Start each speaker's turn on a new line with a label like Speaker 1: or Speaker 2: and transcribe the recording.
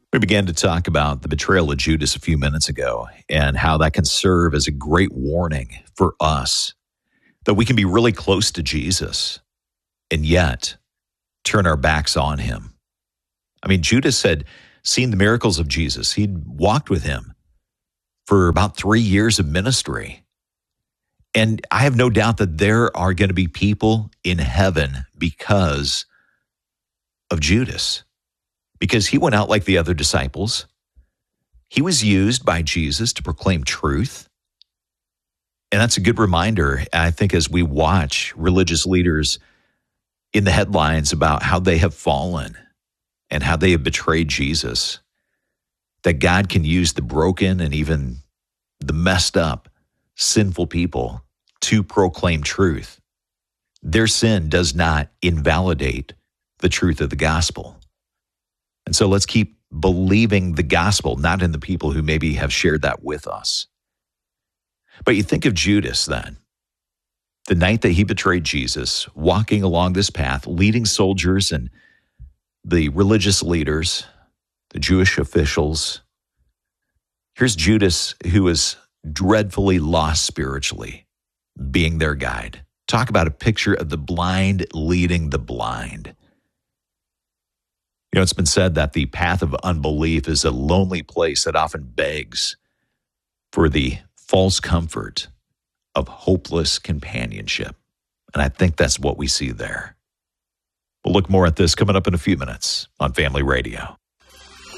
Speaker 1: We began to talk about the betrayal of Judas a few minutes ago and how that can serve as a great warning for us that we can be really close to Jesus and yet turn our backs on him. I mean, Judas had seen the miracles of Jesus. He'd walked with him for about 3 years of ministry. And I have no doubt that there are going to be people in heaven because of Judas, because he went out like the other disciples. He was used by Jesus to proclaim truth. And that's a good reminder, I think, as we watch religious leaders in the headlines about how they have fallen and how they have betrayed Jesus, that God can use the broken and even the messed up, sinful people to proclaim truth. Their sin does not invalidate the truth of the gospel. And so let's keep believing the gospel, not in the people who maybe have shared that with us. But you think of Judas then, the night that he betrayed Jesus, walking along this path, leading soldiers and the religious leaders, the Jewish officials. Here's Judas, who is dreadfully lost spiritually, being their guide. Talk about a picture of the blind leading the blind. You know, it's been said that the path of unbelief is a lonely place that often begs for the false comfort of hopeless companionship. And I think that's what we see there. We'll look more at this coming up in a few minutes on Family Radio.